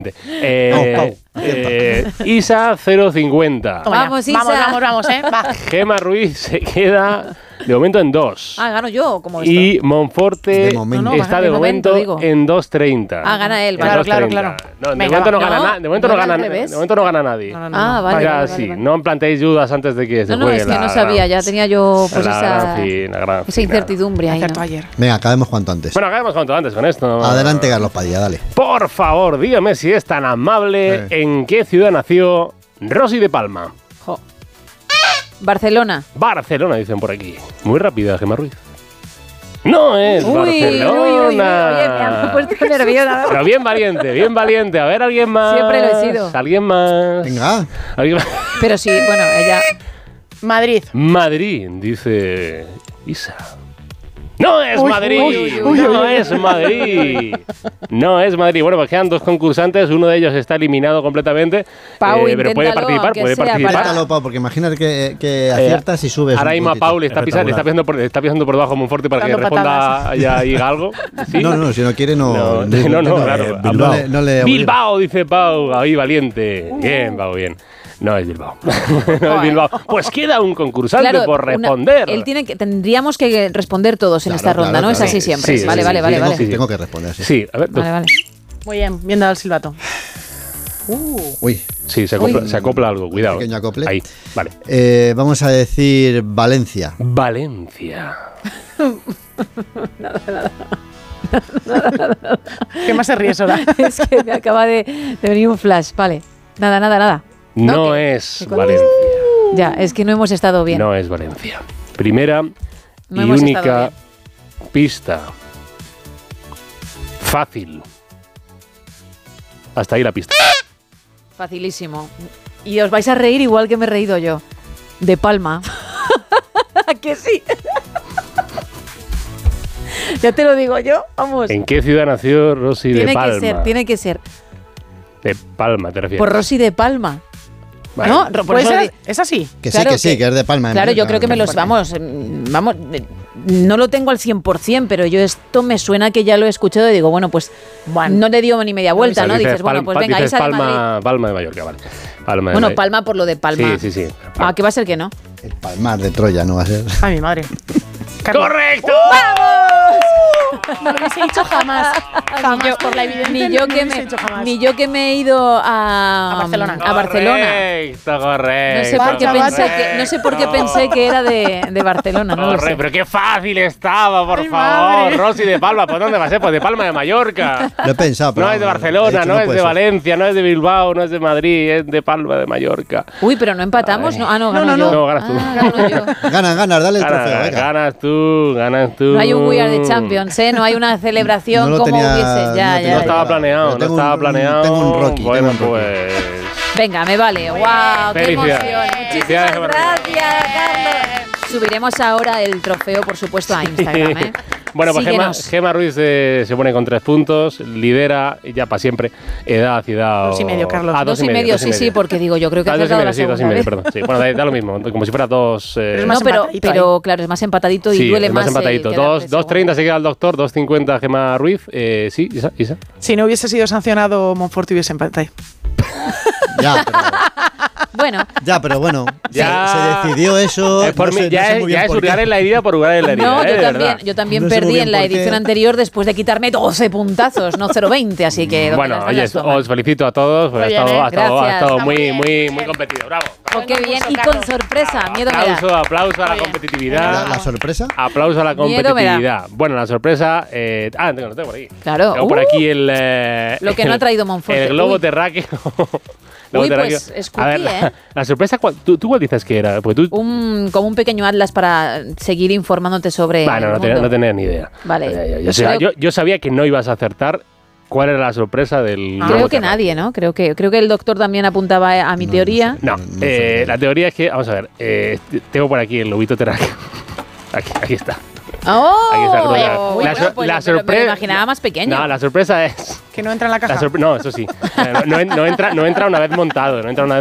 Isa 0,50. Vamos, Isa. Vamos, va. Gema Ruiz se queda de momento en 2. Gano yo, como esto. Y Monforte está de momento digo. en 2,30. Gana él, Claro. No, de Venga, momento no va. gana nadie. De momento no gana nadie. Vale. Sí, no planteéis dudas antes de que se juegue. Es que no sabía, ya tenía yo pues esa incertidumbre ahí. ¿no? Ayer. Venga, acabemos cuanto antes. Bueno, acabemos cuanto antes con esto. Adelante, Carlos Padilla, dale. Por favor, dígame si es tan amable, ¿en qué ciudad nació Rosy de Palma? Barcelona. Barcelona, dicen por aquí. Muy rápida, Gemma Ruiz. No es Barcelona. Oye, me han puesto nerviosa. Pero bien valiente. A ver, alguien más. Siempre lo he sido. ¿Alguien más? Venga. ¿Alguien más? Pero sí, bueno, ella... Madrid, dice Isa. ¡No es Madrid! ¡No es Madrid! Bueno, pues quedan 2 concursantes. Uno de ellos está eliminado completamente. Pau, pero puede participar. Inténtalo, Pau, porque imagínate que aciertas y subes. Ahora mismo a Pau le está pisando por debajo Monforte para que responda y diga algo. ¿Sí? No, si no quiere, no. Claro. Bilbao, dice Pau. Ahí, valiente. Bien, Pau, bien. No es Bilbao. No es Bilbao. Pues queda un concursante por responder. Tendríamos que responder todos en esta ronda, ¿no? Es así siempre. Sí, vale. Tengo que responder, sí. Sí, a ver. Vale. Muy bien dado el silbato. Uy. Sí, se acopla algo, cuidado. Pequeño acople. Ahí, vale. Vamos a decir Valencia. Nada. ¿Qué más se ríe, Sora? Es que me acaba de venir un flash. Vale. Nada. No es Valencia. Ya, es que no hemos estado bien. No es Valencia. Primera No y hemos única estado pista. Fácil. Hasta ahí la pista. Facilísimo. Y os vais a reír igual que me he reído yo. De Palma. ¿A que sí? Ya te lo digo yo, vamos. ¿En qué ciudad nació Rosy de Palma? Tiene que ser. De Palma, te refieres. Por Rosy de Palma. Vale. ¿No? Por eso ¿Es así? Que sí, que es de Palma. Claro, yo creo que vamos, no lo tengo al 100%, pero yo esto me suena que ya lo he escuchado y digo, bueno, pues no le dio ni media vuelta, ¿no? Dices, bueno, pues venga, Isa de Madrid. Palma de Mallorca, vale. Palma por lo de Palma. Sí. ¿Qué va a ser que no? El Palmar de Troya no va a ser. Ay, mi madre. ¡Correcto! No lo hubiese dicho jamás. Jamás, por la evidencia. Ni yo que me he ido a Barcelona. Correcto. No sé por qué pensé que era de Barcelona, no lo sé. Pero qué fácil estaba, por favor. Rosy de Palma, ¿por dónde va a ser? Pues de Palma de Mallorca. Lo he pensado, pero no es de Barcelona, no es de Valencia, no es de Bilbao, no es de Madrid, es de Palma de Mallorca. Uy, pero no empatamos. No, No, ganas tú. Gano yo. Ganas, dale el trofeo. Venga. Ganas tú. No hay un We Are the Champions, ¿eh? No hay una celebración como hubiese. No estaba planeado, Tengo un Rocky. Bueno, pues... Venga, me vale. ¡Wow! ¡Qué emoción! Muchísimas gracias, Carlos. Subiremos ahora el trofeo, por supuesto, a Instagram, ¿eh? Bueno, pues Gema Ruiz se pone con 3 puntos, lidera ya para siempre. Edad, 2,5, Carlos. 2,5, sí, porque digo, yo creo que has dado la segunda vez. Perdón. Sí, bueno, da lo mismo, como si fuera 2... pero claro, es más empatadito y duele más. Sí, más empatadito. 2,30 se queda el doctor, 2,50 Gema Ruiz. Sí, Isa. Si no hubiese sido sancionado, Monforte hubiese empatado. Pero bueno, se decidió eso. Ya es hurgar en la herida por hurgar en la herida. No, yo también perdí en la edición anterior después de quitarme 12 puntazos, no 0,20, así que... Bueno, oye, os felicito a todos, porque ha estado muy competido. Bravo. Qué bien, y con sorpresa, miedo me da. Aplauso a la competitividad. ¿La sorpresa? Aplauso a la competitividad. Bueno, la sorpresa... lo tengo por aquí. Claro. Tengo por aquí el... lo que no ha traído Monforte. El globo terráqueo. Pues escupí, a ver, la sorpresa, ¿tú cuál dices que era? Pues como un pequeño atlas para seguir informándote sobre no tenía ni idea. Vale. Yo sabía que no ibas a acertar cuál era la sorpresa del... Creo que nadie, ¿no? Creo que el doctor también apuntaba a mi teoría. No, la teoría es que, vamos a ver, tengo por aquí el lobito terráqueo. Aquí está. La sorpresa. Me lo imaginaba más pequeño. No, la sorpresa es que no entra en la caja. No, eso sí. No entra una vez montado.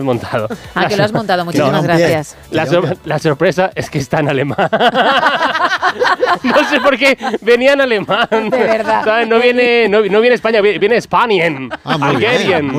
Que lo has montado. Muchísimas gracias. La sorpresa es que está en alemán. No sé por qué venía en alemán. De verdad. ¿Sabes? No viene España, viene Spanien. Muy Algerian. bien.